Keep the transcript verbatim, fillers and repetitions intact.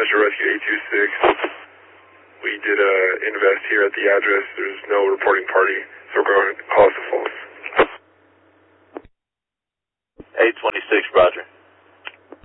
Metro Rescue eight two six. We did a invest here at the address. There's no reporting party, so we're going to call us a false. eight twenty-six, Roger.